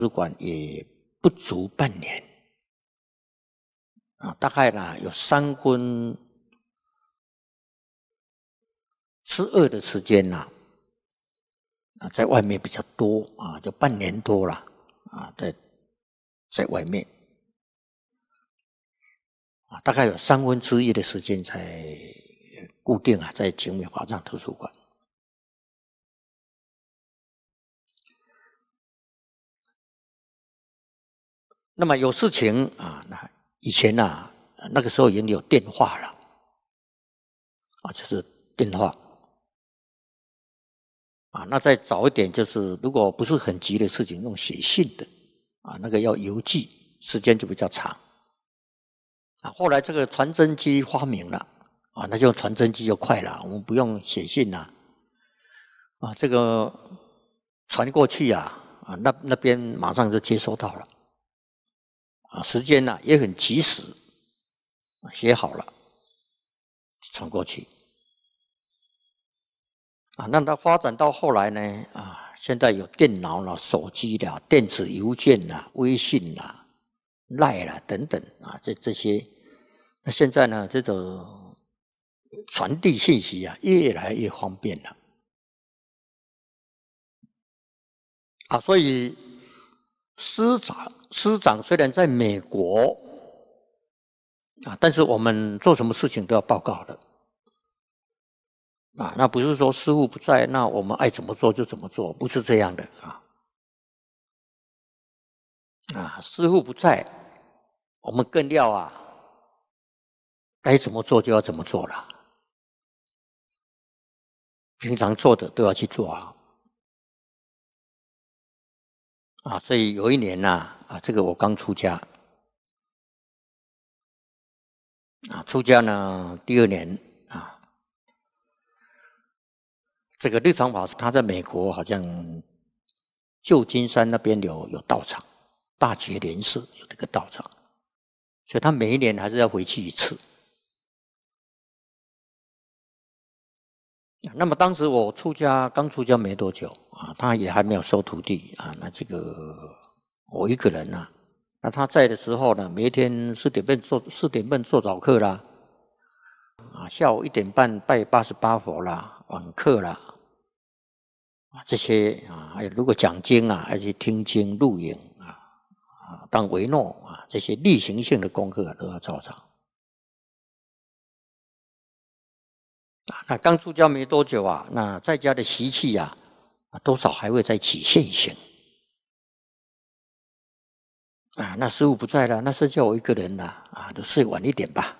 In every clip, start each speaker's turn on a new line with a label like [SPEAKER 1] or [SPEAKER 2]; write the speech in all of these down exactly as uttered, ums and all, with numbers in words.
[SPEAKER 1] 书馆也不足半年啊，大概呢有三分之二的时间呐，啊，在外面比较多啊，就半年多了啊，在在外面啊，大概有三分之一的时间才固定啊，在景美华藏图书馆。那么有事情啊，那以前呐、啊，那个时候已经有电话了啊，就是电话啊。那再早一点，就是如果不是很急的事情，用写信的啊，那个要邮寄，时间就比较长啊。后来这个传真机发明了啊，那就传真机就快了，我们不用写信啦啊，这个传过去啊啊，那那边马上就接收到了。啊，时间呢、啊、也很及时，写好了传过去啊。那它发展到后来呢啊，现在有电脑啦、手机啦、电子邮件啦、微信啦、赖啦等等啊，这这些，那现在呢，这种传递信息啊，越来越方便了啊，所以师长师长虽然在美国啊，但是我们做什么事情都要报告的啊。那不是说师父不在，那我们爱怎么做就怎么做，不是这样的啊。啊，师父不在，我们更要啊，该怎么做就要怎么做了。平常做的都要去做啊。啊，所以有一年呐、啊，啊，这个我刚出家。啊，出家呢，第二年啊，这个日常法师他在美国好像旧金山那边有有道场，大觉莲寺有这个道场，所以他每一年还是要回去一次。那么当时我出家刚出家没多久啊，他也还没有收徒弟啊，那这个我一个人呐、啊，那他在的时候呢，每一天四点半做四点半做早课啦。啊，下午一点半拜八十八佛啦，晚课啦，啊，这些啊，还有如果讲经啊，要去听经、录影啊，啊，当维诺啊，这些例行性的功课、啊、都要照常。啊，那刚出家没多久啊，那在家的习气啊，啊，多少还会再起现行。啊，那师父不在了，那是叫我一个人了啊，就睡晚一点吧。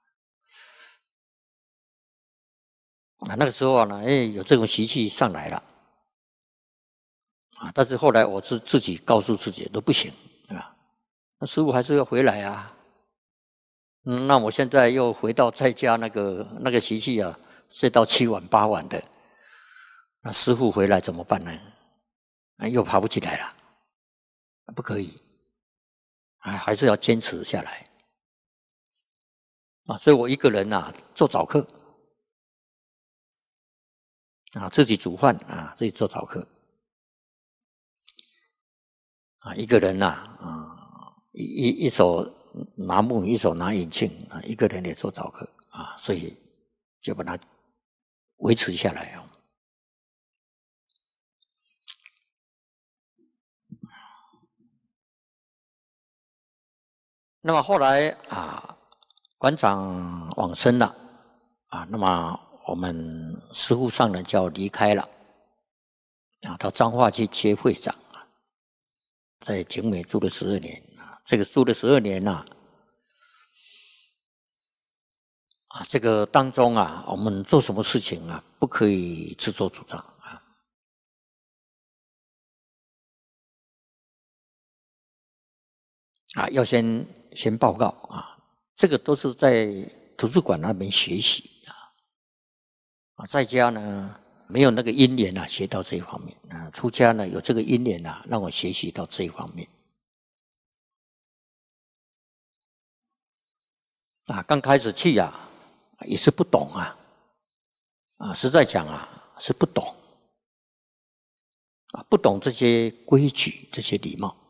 [SPEAKER 1] 啊，那个时候啊呢，哎，有这种习气上来了，啊，但是后来我自自己告诉自己都不行，啊，那师父还是要回来啊，嗯，那我现在又回到在家那个那个习气啊，睡到七晚八晚的，那师父回来怎么办呢？啊，又爬不起来了，不可以，啊，还是要坚持下来，啊，所以我一个人啊做早课。啊，自己煮饭啊，自己做早课啊，一个人呐啊，一一一手拿木，一手拿引磬啊，一个人也做早课啊，所以就把它维持下来啊。那么后来啊，馆长往生了啊，那么我们师父上人就要离开了啊，到彰化去接会长啊，在景美住了十二年啊，这个住了十二年呐、啊。啊，这个当中啊，我们做什么事情啊，不可以自作主张啊。啊，要先先报告啊，这个都是在图书馆那边学习啊。啊，在家呢没有那个因缘啊，学到这一方面啊。出家呢有这个因缘啊，让我学习到这一方面。啊，刚开始去啊，也是不懂啊，啊，实在讲啊，是不懂，啊，不懂这些规矩、这些礼貌。